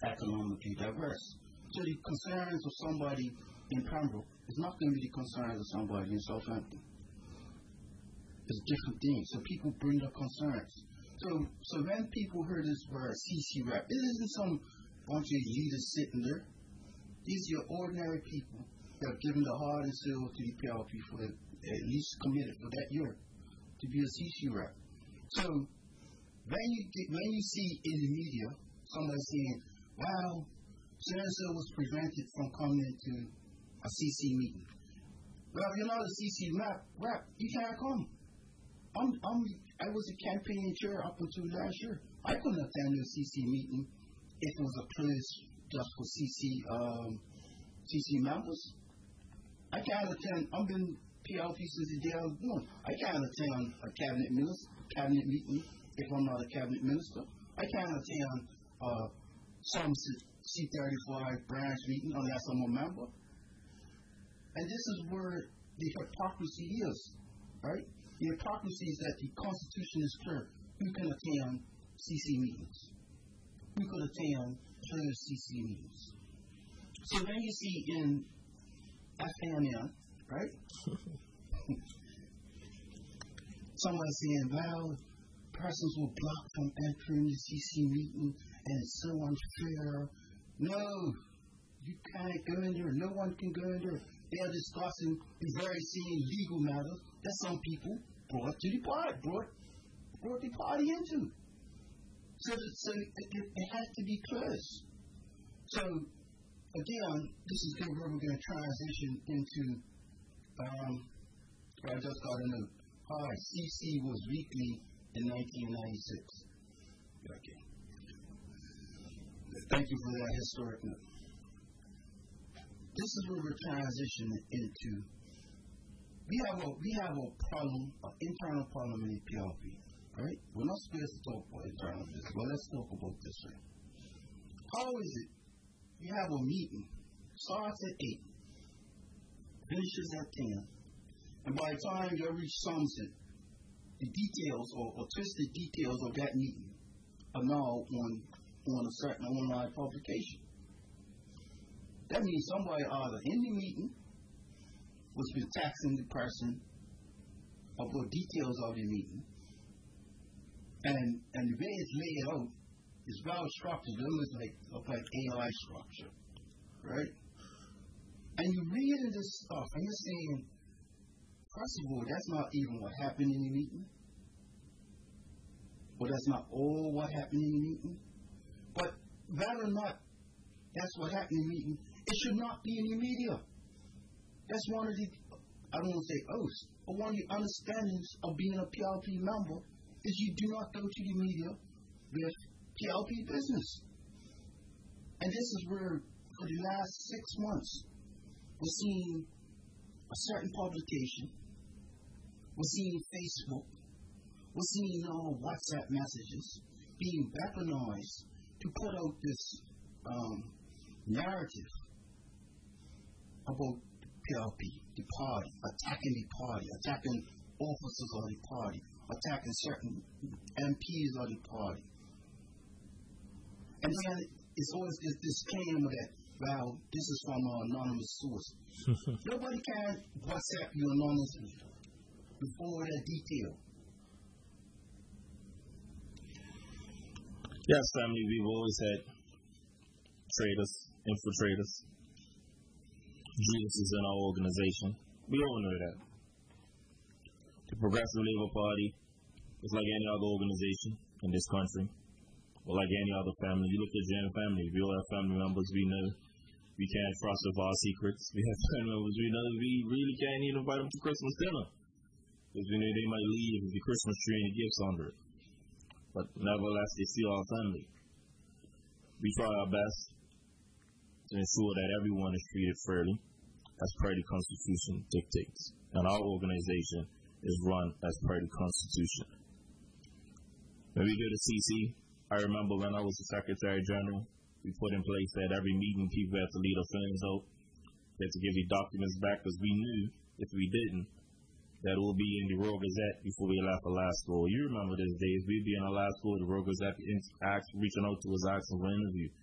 economically diverse. So the concerns of somebody in Pembroke is not going to be the concerns of somebody in Southampton. It's different things. So people bring their concerns. So when people hear this word CC rep, it isn't some bunch of leaders sitting there. These are your ordinary people that have given the heart and soul to the PLP for at least committed for that year to be a CC rep. So when you see in the media somebody saying, "Wow, so-and-so was prevented from coming into a CC meeting." Well, if you're not a CC rep, you can't come. I was a campaign chair up until last year. I couldn't attend a CC meeting if it was a place just for CC members. I can't attend. I've been PLP since the day I was born. I can't attend a cabinet meeting if I'm not a cabinet minister. I can't attend some C35 branch meeting unless I'm a member. And this is where the hypocrisy is, right? The hypocrisy is that the Constitution is clear. Who can attend CC meetings? Who could attend closed CC meetings? So then you see in FNN, right? Someone saying, "Well, persons were blocked from entering the CC meeting and it's so unfair." No, you can't go in there. No one can go in there. They are discussing the very same legal matters that some people brought the party into. So it has to be closed. So again, this is where we're going to transition into. I just got a note. Hi, CC was weekly in 1996. Okay. Thank you for that historic note. This is where we're transitioning into. We have a problem, an internal problem in the PLP, right? We're not supposed to talk about internal business, but let's talk about this one. How is it? You have a meeting, starts at 8, finishes at 10, and by the time you reach sunset, the details or twisted details of that meeting are now on a certain online publication. That means somebody either in the meeting was been taxing the person about details of the meeting, and the way it's laid out is well structured. It looks like AI structure, right? And you're reading this stuff and you're saying, first of all, that's not even what happened in the meeting. Well, that's not all what happened in the meeting. But whether or not that's what happened in the meeting, it should not be in the media. That's one of the, I don't want to say oaths, but one of the understandings of being a PLP member is you do not go to the media with PLP business. And this is where, for the last 6 months, we're seeing a certain publication, we're seeing Facebook, we're seeing WhatsApp messages being weaponized to put out this narrative about PLP, the party, attacking officers of the party, attacking certain MPs of the party. And then it's always this disclaimer that, well, this is from an anonymous source. Nobody can WhatsApp you anonymously before that detail. Yes, family, we've always had traitors, infiltrators, geniuses in our organization. We all know that. The Progressive Labour Party is like any other organization in this country, or like any other family. You look at your own family. We all have family members we know we can't trust with our secrets. We have family members we know we really can't even invite them to Christmas dinner because we know they might leave with the Christmas tree and the gifts under it. But nevertheless, they see our family. We try our best to ensure that everyone is treated fairly, as per the Constitution dictates. And our organization is run as per the Constitution. When we go to CC, I remember when I was the Secretary General, we put in place that every meeting people had to leave their phones out. They had to give the documents back because we knew if we didn't, that will be in the Royal Gazette before we left Alaska. You remember those days. We'd be in Alaska, the Royal Gazette reaching out to us, asking for an interview.